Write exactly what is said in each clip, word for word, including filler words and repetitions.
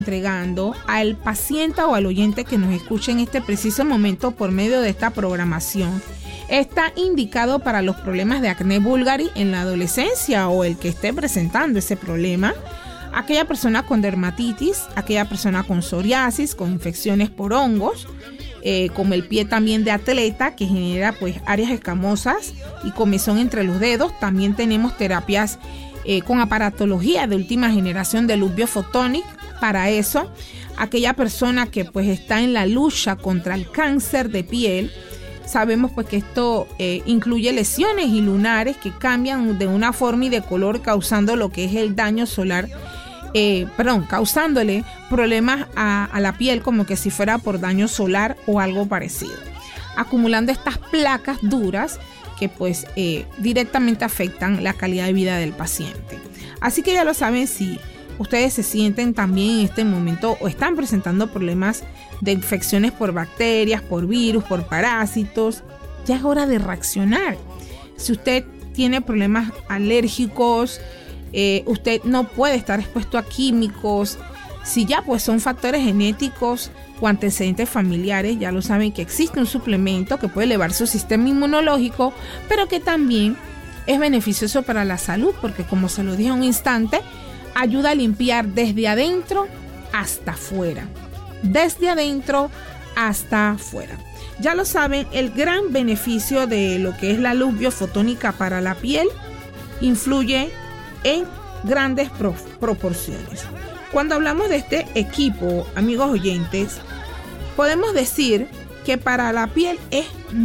entregando al paciente o al oyente que nos escuche en este preciso momento por medio de esta programación está indicado para los problemas de acné vulgaris en la adolescencia o el que esté presentando ese problema, aquella persona con dermatitis, aquella persona con psoriasis, con infecciones por hongos, eh, como el pie también de atleta que genera pues áreas escamosas y comezón entre los dedos. También tenemos terapias eh, con aparatología de última generación de luz biofotonic. Para eso, aquella persona que pues está en la lucha contra el cáncer de piel, sabemos pues que esto eh, incluye lesiones y lunares que cambian de una forma y de color, causando lo que es el daño solar, eh, perdón, causándole problemas a, a la piel como que si fuera por daño solar o algo parecido, acumulando estas placas duras que pues eh, directamente afectan la calidad de vida del paciente. Así que ya lo saben, si ustedes se sienten también en este momento o están presentando problemas de infecciones por bacterias, por virus, por parásitos, ya es hora de reaccionar. Si usted tiene problemas alérgicos, eh, usted no puede estar expuesto a químicos. Si ya pues son factores genéticos o antecedentes familiares, ya lo saben que existe un suplemento que puede elevar su sistema inmunológico, pero que también es beneficioso para la salud, porque como se lo dije a un instante, ayuda a limpiar desde adentro hasta afuera. Desde adentro hasta afuera. Ya lo saben, el gran beneficio de lo que es la luz biofotónica para la piel influye en grandes pro- proporciones. Cuando hablamos de este equipo, amigos oyentes, podemos decir que para la piel es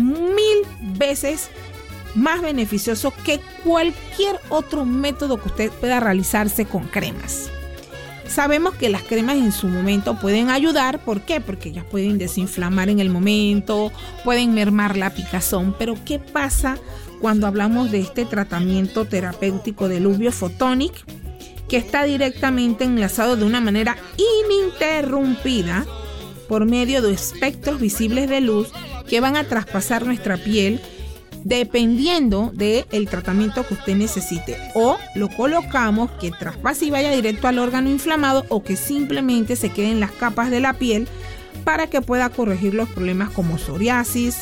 mil veces más beneficioso que cualquier otro método que usted pueda realizarse con cremas. Sabemos que las cremas en su momento pueden ayudar. ¿Por qué? Porque ellas pueden desinflamar en el momento, pueden mermar la picazón. Pero ¿qué pasa cuando hablamos de este tratamiento terapéutico de luz biofotonic, que está directamente enlazado de una manera ininterrumpida por medio de espectros visibles de luz que van a traspasar nuestra piel dependiendo del tratamiento que usted necesite? O lo colocamos que traspase y vaya directo al órgano inflamado, o que simplemente se quede en las capas de la piel para que pueda corregir los problemas como psoriasis,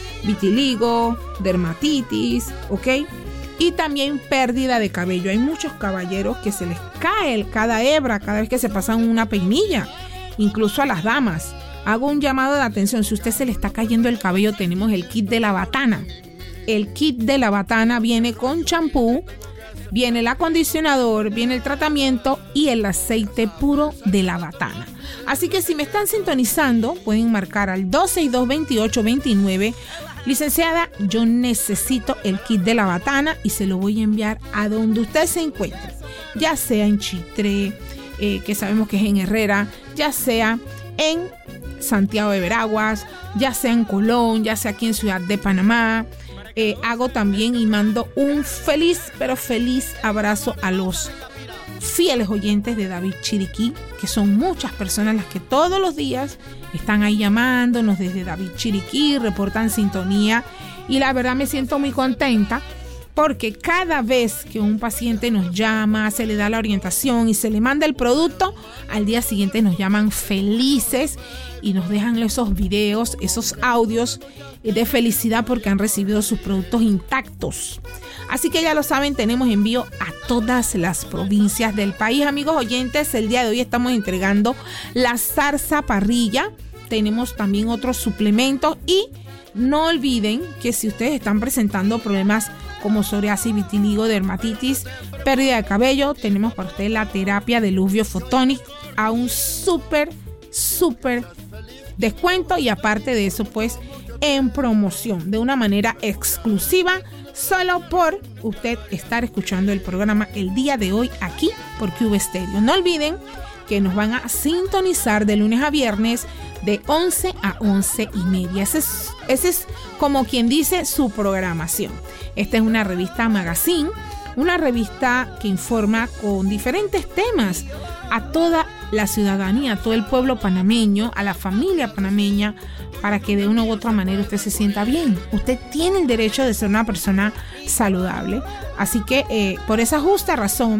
vitiligo, dermatitis, ¿ok? Y también pérdida de cabello. Hay muchos caballeros que se les cae cada hebra cada vez que se pasan una peinilla, incluso a las damas. Hago un llamado de atención: si a usted se le está cayendo el cabello, tenemos el kit de la batana. El kit de la batana viene con champú, viene el acondicionador, viene el tratamiento y el aceite puro de la batana. Así que si me están sintonizando, pueden marcar al dos seis dos, veintiocho veintinueve. Licenciada, yo necesito el kit de la batana y se lo voy a enviar a donde usted se encuentre, ya sea en Chitré, eh, que sabemos que es en Herrera, ya sea en Santiago de Veraguas, ya sea en Colón, ya sea aquí en Ciudad de Panamá. Eh, hago también y mando un feliz, pero feliz abrazo a los fieles oyentes de David Chiriquí, que son muchas personas las que todos los días están ahí llamándonos desde David Chiriquí, reportan sintonía, y la verdad me siento muy contenta porque cada vez que un paciente nos llama, se le da la orientación y se le manda el producto, al día siguiente nos llaman felices y nos dejan esos videos, esos audios de felicidad porque han recibido sus productos intactos. Así que ya lo saben, tenemos envío a todas las provincias del país. Amigos oyentes, el día de hoy estamos entregando la zarza parrilla. Tenemos también otros suplementos y no olviden que si ustedes están presentando problemas como psoriasis, vitiligo, dermatitis, pérdida de cabello, tenemos para usted la terapia de luz biofotonic a un súper, súper descuento, y aparte de eso pues en promoción de una manera exclusiva, solo por usted estar escuchando el programa el día de hoy aquí por Cube Stereo. No olviden que nos van a sintonizar de lunes a viernes de once a once y media. Ese es, ese es como quien dice su programación. Esta es una revista magazine, una revista que informa con diferentes temas a toda la ciudadanía, a todo el pueblo panameño, a la familia panameña, para que de una u otra manera usted se sienta bien. Usted tiene el derecho de ser una persona saludable. Así que eh, por esa justa razón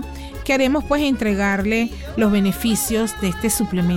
queremos pues entregarle los beneficios de este suplemento